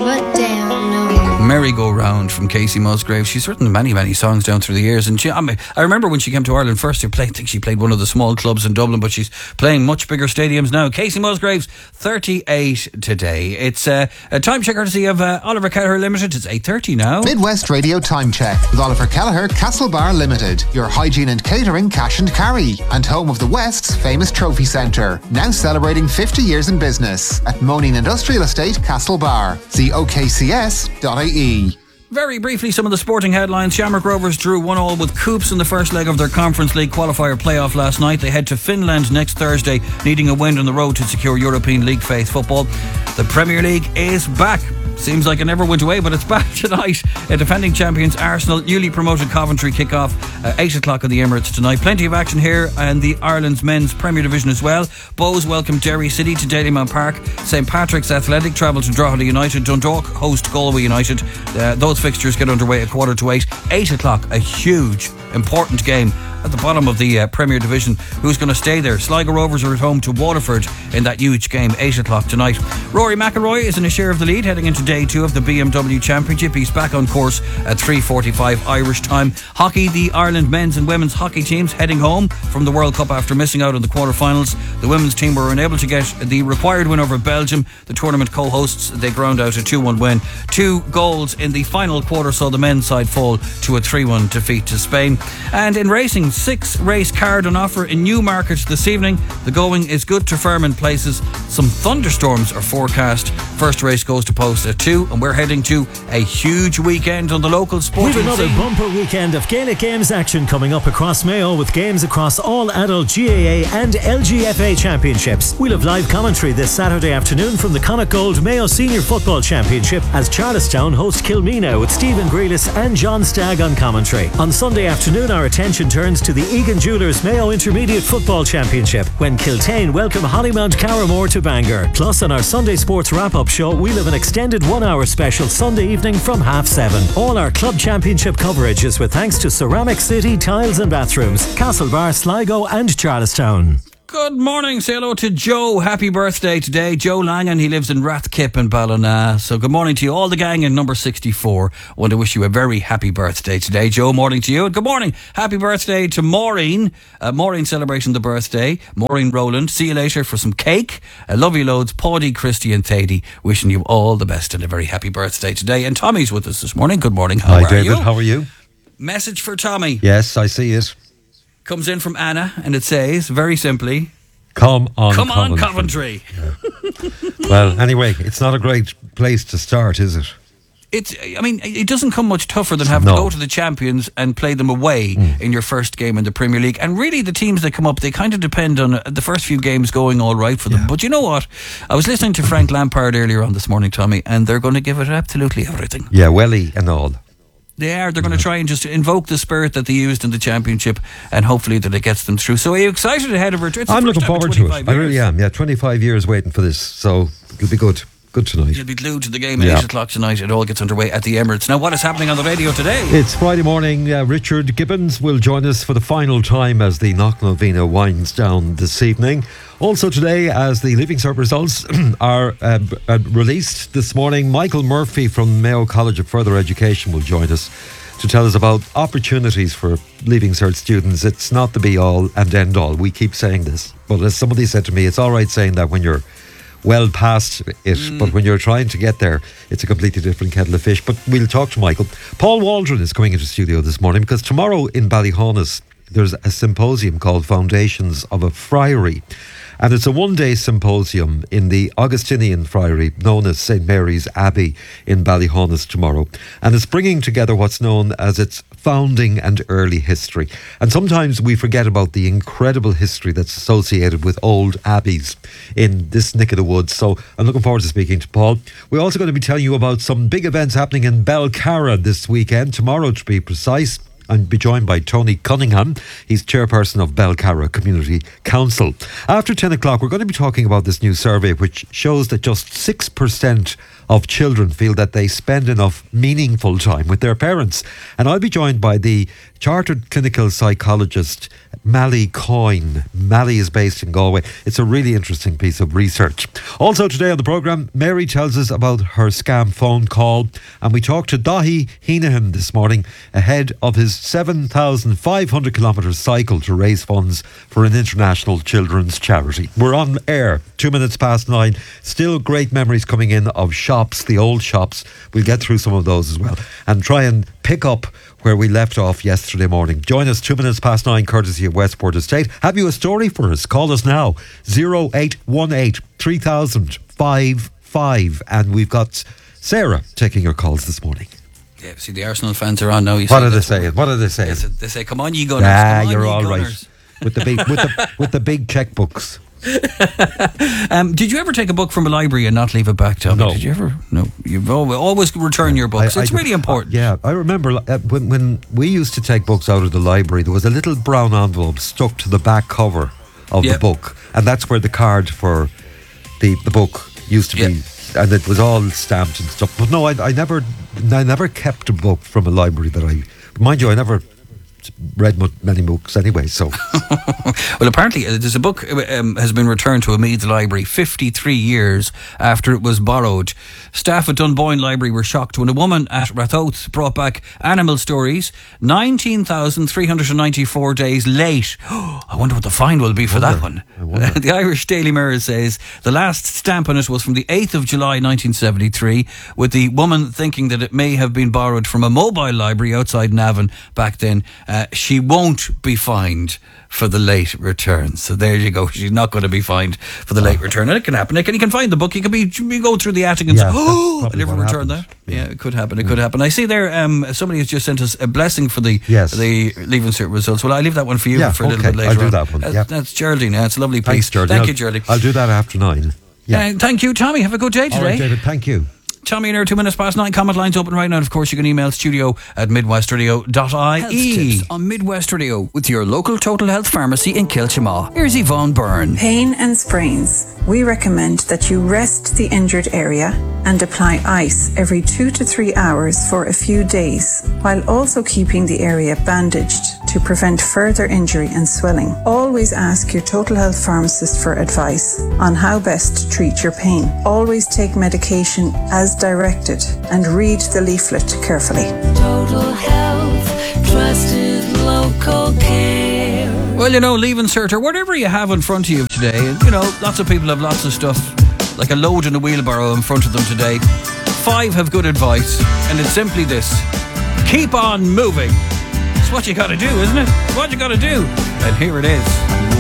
but damn no. Merry-Go-Round from Casey Musgrave. She's written many, many songs down through the years, and I remember when she came to Ireland first, I think she played one of the small clubs in Dublin, but she's playing much bigger stadiums now. Casey Musgrave's 38 today. It's a time check courtesy of Oliver Kelleher Limited. It's 8:30 now. Midwest Radio Time Check with Oliver Kelleher, Castlebar Limited, your hygiene and catering cash and carry, and home of the West's famous trophy centre, now celebrating 50 years in business at Moaning Industrial Estate, Castlebar. See okcs.ie. Very briefly, some of the sporting headlines. Shamrock Rovers drew 1-1 with Coops in the first leg of their Conference League qualifier playoff last night. They head to Finland next Thursday, needing a win on the road to secure European League phase football. The Premier League is back. Seems like it never went away, but it's back tonight. Defending champions Arsenal, newly promoted Coventry kick off 8 o'clock in the Emirates tonight. Plenty of action here and the Ireland's men's Premier Division as well. Bows welcome Derry City to Dalymount Park. St Patrick's Athletic travel to Drogheda United. Dundalk host Galway United. Those fixtures get underway at 7:45. 8 o'clock, a huge, important game at the bottom of the Premier Division. Who's going to stay there? Sligo Rovers are at home to Waterford in that huge game, 8 o'clock tonight. Rory McIlroy is in a share of the lead heading into day 2 of the BMW Championship. He's back on course at 3:45 Irish time. Hockey, the Ireland men's and women's hockey teams heading home from the World Cup after missing out on the quarterfinals. The women's team were unable to get the required win over Belgium. The tournament co-hosts, they ground out a 2-1 win. 2 goals in the final quarter saw the men's side fall to a 3-1 defeat to Spain. And in racing, 6 race card on offer in Newmarket this evening. The going is good to firm in places. Some thunderstorms are forecast. First race goes to post at 2, and we're heading to a huge weekend on the local sporting scene. We've another bumper weekend of Gaelic Games action coming up across Mayo, with games across all adult GAA and LGFA championships. We'll have live commentary this Saturday afternoon from the Connacht Gold Mayo Senior Football Championship as Charlestown host Kilmina, with Stephen Grealis and John Stagg on commentary. On Sunday afternoon, our attention turns to the Egan Jewellers Mayo Intermediate Football Championship when Kiltane welcome Hollymount Carramore to Bangor. Plus, on our Sunday Sports Wrap-Up show, we'll have an extended 1-hour special Sunday evening from 7:30. All our club championship coverage is with thanks to Ceramic City Tiles and Bathrooms, Castlebar, Sligo and Charlestown. Good morning. Say hello to Joe. Happy birthday today. Joe Langan. He lives in Rathkip in Ballina. So good morning to you. All the gang in number 64. I want to wish you a very happy birthday today. Joe, morning to you. And good morning. Happy birthday to Maureen. Maureen celebrating the birthday. Maureen Rowland. See you later for some cake. Love you loads. Paddy, Christy and Thady. Wishing you all the best and a very happy birthday today. And Tommy's with us this morning. Good morning. How are David. you? How are you? Message for Tommy. Yes, I see it. Comes in from Anna, and it says, very simply, Come on, Coventry. Yeah. Well, anyway, it's not a great place to start, is it? It doesn't come much tougher than having to go to the champions and play them away in your first game in the Premier League. And really, the teams that come up, they kind of depend on the first few games going all right for them. Yeah. But you know what? I was listening to Frank Lampard earlier on this morning, Tommy, and they're going to give it absolutely everything. Yeah, Welly and all. They're going to try and just invoke the spirit that they used in the championship, and hopefully that it gets them through. So are you excited ahead of it? I'm looking forward to it. I really am. Yeah, 25 years waiting for this, so it'll be good. Good tonight. You'll be glued to the game at 8 o'clock tonight. It all gets underway at the Emirates. Now, what is happening on the radio today? It's Friday morning. Richard Gibbons will join us for the final time as the Knock Novena winds down this evening. Also today, as the Leaving Cert results are released this morning, Michael Murphy from Mayo College of Further Education will join us to tell us about opportunities for Leaving Cert students. It's not the be-all and end-all. We keep saying this. But as somebody said to me, it's all right saying that when you're well past it, but when you're trying to get there, it's a completely different kettle of fish. But we'll talk to Michael. Paul Waldron is coming into the studio this morning because tomorrow in Ballyhaunis there's a symposium called Foundations of a Friary. And it's a one-day symposium in the Augustinian Friary known as St Mary's Abbey in Ballyhaunis tomorrow. And it's bringing together what's known as its founding and early history. And sometimes we forget about the incredible history that's associated with old abbeys in this neck of the woods. So I'm looking forward to speaking to Paul. We're also going to be telling you about some big events happening in Belcarra this weekend, tomorrow to be precise. And be joined by Tony Cunningham. He's chairperson of Belcarra Community Council. After 10 o'clock, we're going to be talking about this new survey which shows that just 6% of children feel that they spend enough meaningful time with their parents. And I'll be joined by the chartered clinical psychologist Mally Coyne. Mally is based in Galway. It's a really interesting piece of research. Also today on the programme, Mary tells us about her scam phone call, and we talked to Dahi Heenahan this morning ahead of his 7,500 kilometre cycle to raise funds for an international children's charity. We're on air, 2 minutes past 9. Still great memories coming in of shops, the old shops. We'll get through some of those as well and try and pick up where we left off yesterday morning. Join us 2 minutes past 9, courtesy of Westport Estate. Have you a story for us? Call us now, 0818 3000 55. And we've got Sarah taking your calls this morning. Yeah, see, the Arsenal fans are on now. What are they saying? What are they saying? They say, "Come on, ye Gunners." You're all right. With the big, with the big checkbooks. Did you ever take a book from a library and not leave it back, Tommy? No. Did you ever? No. You've always return your books. It's really important. I remember when we used to take books out of the library, there was a little brown envelope stuck to the back cover of the book, and that's where the card for the book used to be, and it was all stamped and stuff. But no, I never kept a book from a library mind you, I never read many books anyway, so. Well, apparently there's a book has been returned to a Meads library 53 years after it was borrowed. Staff at Dunboyne Library were shocked when a woman at Rathoath brought back Animal Stories 19,394 days late. I wonder what the fine will be for that one. The Irish Daily Mirror says the last stamp on it was from the 8th of July 1973, with the woman thinking that it may have been borrowed from a mobile library outside Navan back then. She won't be fined for the late return. So there you go. She's not going to be fined for the late return. And it can happen. You can find the book. You go through the attic and say, I never returned that. Yeah, it could happen. It could happen. I see there somebody has just sent us a blessing for the Leaving Cert results. Well, I'll leave that one for you for a little bit later. I'll do that one. That's Geraldine. It's a lovely piece. Thanks, Geraldine. Thank you, Geraldine. I'll do that after 9. Yeah. Thank you, Tommy. Have a good day today. All right, David. Thank you. Tommy and 2 minutes past 9. Comment lines open right now. And of course, you can email studio@midwestradio.ie. Health tips on Midwest Radio with your local Total Health pharmacy in Kilchamaw. Here's Yvonne Byrne. Pain and sprains. We recommend that you rest the injured area and apply ice every 2 to 3 hours for a few days, while also keeping the area bandaged to prevent further injury and swelling. Always ask your Total Health pharmacist for advice on how best to treat your pain. Always take medication as directed and read the leaflet carefully. Total Health, trusted local care. Well, Leaving Cert or whatever you have in front of you today, lots of people have lots of stuff, like a load in a wheelbarrow in front of them today. 5 have good advice, and it's simply this: keep on moving. It's what you got to do, isn't it? It's what you got to do. And here it is.